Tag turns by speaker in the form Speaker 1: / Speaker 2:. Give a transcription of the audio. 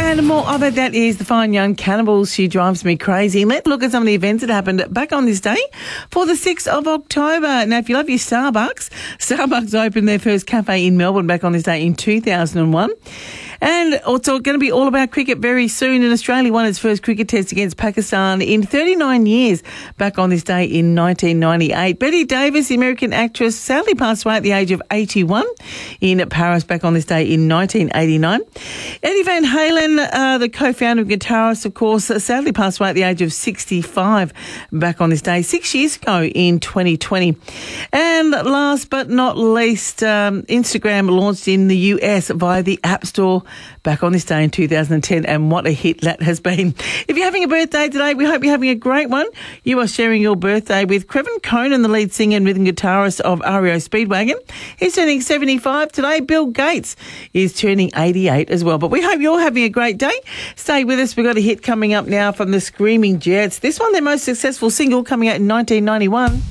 Speaker 1: And more of it, that is the fine young Cannibals. She drives me crazy. And let's look at some of the events that happened back on this day for the 6th of October. Now, if you love your Starbucks opened their first cafe in Melbourne back on this day in 2001. And also going to be all about cricket very soon. And Australia won its first cricket test against Pakistan in 39 years back on this day in 1998. Bette Davis, the American actress, sadly passed away at the age of 81 in Paris back on this day in 1989. Eddie Van Halen, the co-founder and guitarist, of course, sadly passed away at the age of 65 back on this day 6 years ago in 2020. And last but not least, Instagram launched in the US via the App Store back on this day in 2010, and what a hit that has been. If you're having a birthday today, we hope you're having a great one. You are sharing your birthday with Creven Conan, the lead singer and rhythm guitarist of REO Speedwagon. He's turning 75 today. Bill Gates is turning 88 as well. But we hope you're having a great day. Stay with us. We've got a hit coming up now from the Screaming Jets. This one, their most successful single, coming out in 1991.